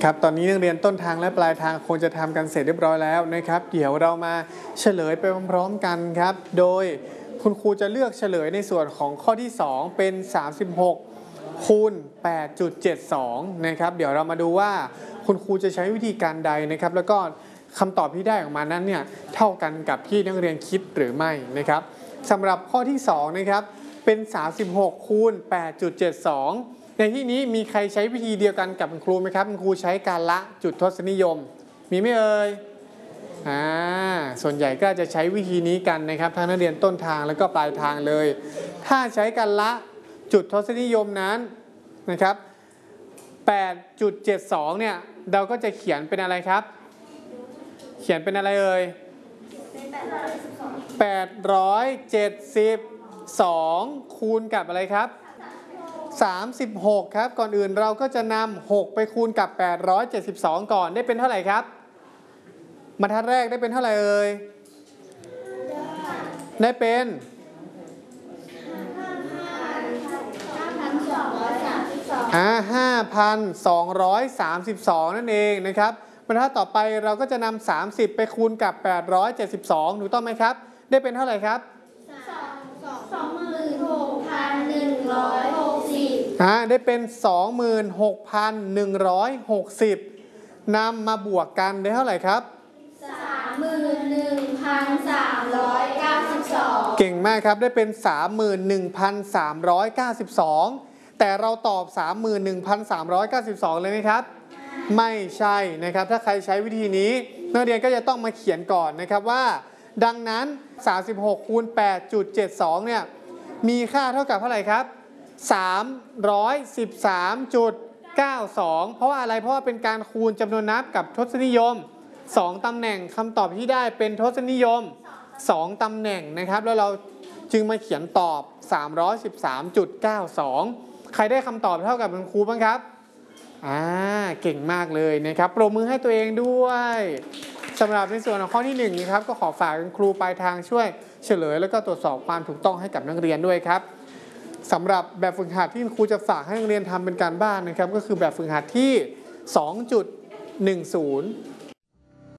ครับตอนนี้นักเรียนต้นทางและปลายทางคงจะทำกันเสร็จเรียบร้อยแล้วนะครับเดี๋ยวเรามาเฉลยไปพร้อมๆกันครับโดยคุณครูจะเลือกเฉลยในส่วนของข้อที่2เป็น36คูณ 8.72 นะครับเดี๋ยวเรามาดูว่าคุณครูจะใช้วิธีการใดนะครับแล้วก็คำตอบที่ได้ออกมานั้นเนี่ยเท่ากันกับที่นักเรียนคิดหรือไม่นะครับสำหรับข้อที่2นะครับเป็น36คูณ 8.72 ในที่นี้มีใครใช้วิธีเดียวกันกับคุณครูไหมครับคุณครูใช้การละจุดทศนิยมมีไหมเอ่ยส่วนใหญ่ก็จะใช้วิธีนี้กันนะครับทั้งนักเรียนต้นทางแล้วก็ปลายทางเลยถ้าใช้การละจุดทศนิยมนั้นนะครับ 8.72 เนี่ยเราก็จะเขียนเป็นอะไรครับเขียนเป็นอะไรเอ่ย872คูณกับอะไรครับ36ครับก่อนอื่นเราก็จะนำ6ไปคูณกับ872ก่อนได้เป็นเท่าไหร่ครับบรรทัดแรกได้เป็นเท่าไหร่เอ่ยได้เป็น5,232นั่นเองนะครับบรรทัดต่อไปเราก็จะนำ30ไปคูณกับ872ถูกต้องไหมครับได้เป็นเท่าไหร่ครับ26,160ได้เป็น 26,160 นำมาบวกกันได้เท่าไหร่ครับ 31,392 เก่งมากครับได้เป็น 31,392 แต่เราตอบ 31,392 เลยไหมครับไม่ใช่นะครับถ้าใครใช้วิธีนี้นักเรียนก็จะต้องมาเขียนก่อนนะครับว่าดังนั้น36คูณ 8.72 เนี่ยมีค่าเท่ากับเท่าไหร่ครับ313.92 เพราะว่าอะไรเพราะว่าเป็นการคูณจำนวนนับกับทศนิยม2ตำแหน่งคำตอบที่ได้เป็นทศนิยม2ตำแหน่งนะครับแล้วเราจึงมาเขียนตอบ 313.92 ใครได้คำตอบเท่ากับคุณครูบ้างครับเก่งมากเลยนะครับปรบมือให้ตัวเองด้วยสำหรับในส่วนของข้อที่1นะครับก็ขอฝากคุณครูปลายทางช่วยเฉลยแล้วก็ตรวจสอบความถูกต้องให้กับนักเรียนด้วยครับสำหรับแบบฝึกหัดที่คุณครูจะฝากให้นักเรียนทำเป็นการบ้านนะครับก็คือแบบฝึกหัดที่ 2.10